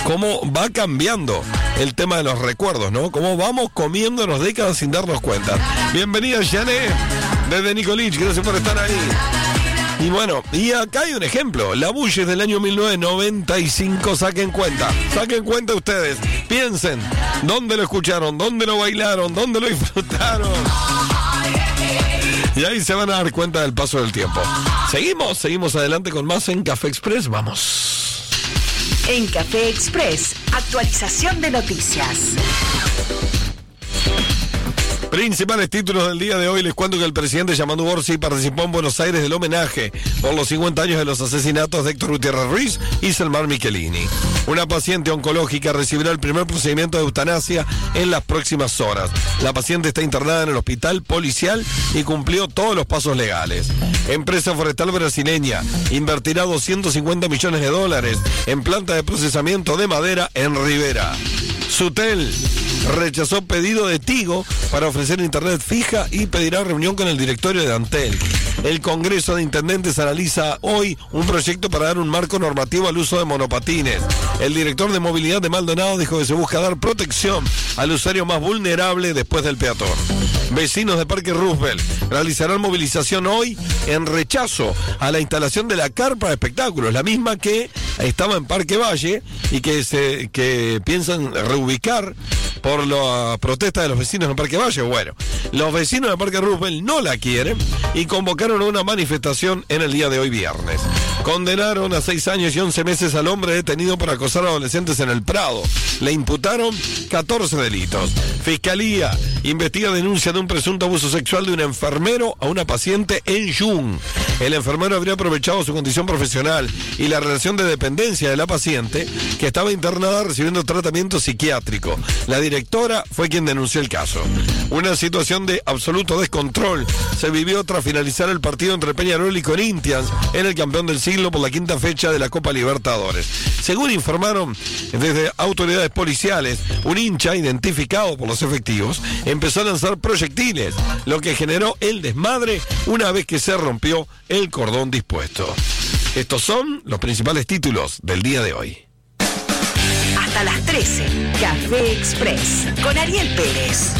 cómo va cambiando el tema de los recuerdos, ¿no? Cómo vamos comiéndonos décadas sin darnos cuenta. Bienvenida, Janet, desde Nicolich, gracias por estar ahí. Y bueno, y acá hay un ejemplo, La Bulle del año 1995, saquen cuenta ustedes, piensen, ¿dónde lo escucharon? ¿Dónde lo bailaron? ¿Dónde lo disfrutaron? Y ahí se van a dar cuenta del paso del tiempo. Seguimos adelante con más en Café Express, vamos. En Café Express, actualización de noticias. Principales títulos del día de hoy. Les cuento que el presidente Yamandu Orsi participó en Buenos Aires del homenaje por los 50 años de los asesinatos de Héctor Gutiérrez Ruiz y Selmar Michelini. Una paciente oncológica recibirá el primer procedimiento de eutanasia en las próximas horas. La paciente está internada en el hospital policial y cumplió todos los pasos legales. Empresa forestal brasileña invertirá $250 millones en planta de procesamiento de madera en Rivera. Sutel rechazó pedido de Tigo para ofrecer internet fija y pedirá reunión con el directorio de Antel. El Congreso de Intendentes analiza hoy un proyecto para dar un marco normativo al uso de monopatines. El director de movilidad de Maldonado dijo que se busca dar protección al usuario más vulnerable después del peatón. Vecinos de Parque Roosevelt realizarán movilización hoy en rechazo a la instalación de la carpa de espectáculos, la misma que estaba en Parque Valle y que piensan reubicar por la protesta de los vecinos de Parque Valle. Bueno, los vecinos de Parque Roosevelt no la quieren y convocaron una manifestación en el día de hoy viernes. Condenaron a 6 años y 11 meses al hombre detenido por acosar a adolescentes en el Prado. Le imputaron 14 delitos. Fiscalía investiga denuncia de un presunto abuso sexual de un enfermero a una paciente en Jung. El enfermero habría aprovechado su condición profesional y la relación de dependencia de la paciente, que estaba internada recibiendo tratamiento psiquiátrico. La directora fue quien denunció el caso. Una situación de absoluto descontrol se vivió tras finalizar el partido entre Peñarol y Corinthians en el campeón del siglo por la quinta fecha de la Copa Libertadores. Según informaron desde autoridades policiales, un hincha identificado por los efectivos empezó a lanzar proyectiles, lo que generó el desmadre una vez que se rompió el cordón dispuesto. Estos son los principales títulos del día de hoy. Hasta las 13, Café Express, con Ariel Pérez.